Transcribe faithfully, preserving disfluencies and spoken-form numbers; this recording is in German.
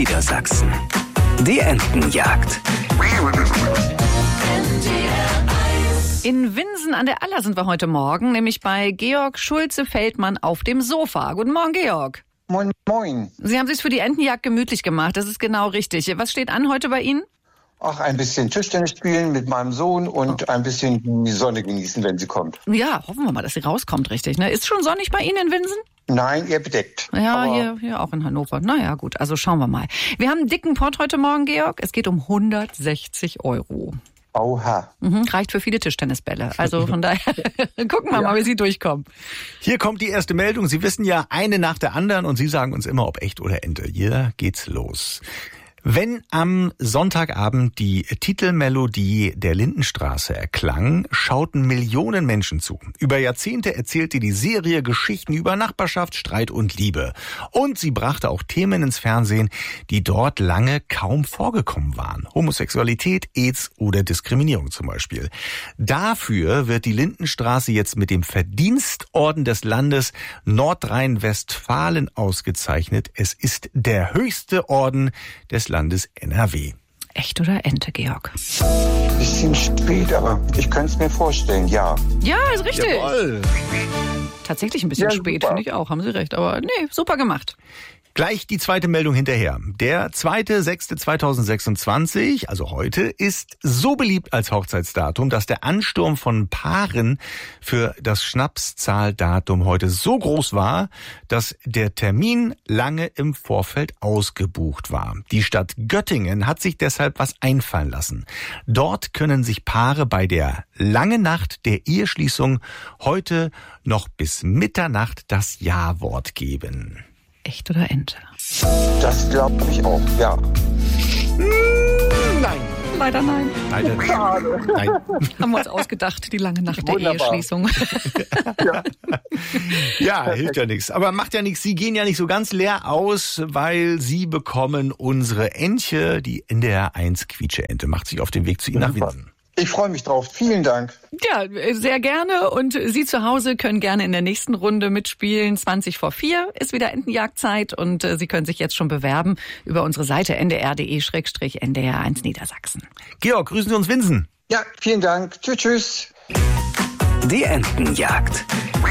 Niedersachsen. Die Entenjagd. In Winsen an der Aller sind wir heute Morgen, nämlich bei Georg Schulze-Feldmann auf dem Sofa. Guten Morgen, Georg. Moin, moin. Sie haben es sich für die Entenjagd gemütlich gemacht, das ist genau richtig. Was steht an heute bei Ihnen? Ach, ein bisschen Tischtennis spielen mit meinem Sohn und ein bisschen die Sonne genießen, wenn sie kommt. Ja, hoffen wir mal, dass sie rauskommt, richtig. Ne? Ist schon sonnig bei Ihnen in Winsen? Nein, eher bedeckt. Ja, hier, hier auch in Hannover. Naja, gut, also schauen wir mal. Wir haben einen dicken Pott heute Morgen, Georg. Es geht um hundertsechzig Euro. Oha. Mhm, reicht für viele Tischtennisbälle. Also von daher gucken wir ja. mal, wie Sie durchkommen. Hier kommt die erste Meldung. Sie wissen ja eine nach der anderen und Sie sagen uns immer, ob echt oder Ente. Hier geht's los. Wenn am Sonntagabend die Titelmelodie der Lindenstraße erklang, schauten Millionen Menschen zu. Über Jahrzehnte erzählte die Serie Geschichten über Nachbarschaft, Streit und Liebe. Und sie brachte auch Themen ins Fernsehen, die dort lange kaum vorgekommen waren. Homosexualität, AIDS oder Diskriminierung zum Beispiel. Dafür wird die Lindenstraße jetzt mit dem Verdienstorden des Landes Nordrhein-Westfalen ausgezeichnet. Es ist der höchste Orden des Landes N R W. Echt oder Ente, Georg? Bisschen spät, aber ich könnte es mir vorstellen, ja. Ja, ist richtig. Jawohl. Tatsächlich ein bisschen Ja, spät, super. finde ich auch, haben Sie recht. Aber nee, super gemacht. Gleich die zweite Meldung hinterher. Der zweite sechste zweitausendsechsundzwanzig, also heute, ist so beliebt als Hochzeitsdatum, dass der Ansturm von Paaren für das Schnapszahldatum heute so groß war, dass der Termin lange im Vorfeld ausgebucht war. Die Stadt Göttingen hat sich deshalb was einfallen lassen. Dort können sich Paare bei der langen Nacht der Eheschließung heute noch bis Mitternacht das Ja-Wort geben. Echt oder Ente? Das glaube ich auch, ja. Nein. Leider nein. Leider nicht. Nein. Haben wir uns ausgedacht, die lange Nacht der Wunderbar. Eheschließung. Ja. Ja, hilft ja nichts. Aber macht ja nichts. Sie gehen ja nicht so ganz leer aus, weil Sie bekommen unsere Entche, die N D R eins Quietsche-Ente, macht sich auf den Weg zu Ihnen nach Super. Winsen. Ich freue mich drauf. Vielen Dank. Ja, sehr gerne. Und Sie zu Hause können gerne in der nächsten Runde mitspielen. zwanzig vor vier ist wieder Entenjagdzeit und Sie können sich jetzt schon bewerben über unsere Seite n d r punkt d e slash n d r eins Niedersachsen. Georg, grüßen Sie uns Winsen. Ja, vielen Dank. Tschüss, tschüss. Die Entenjagd.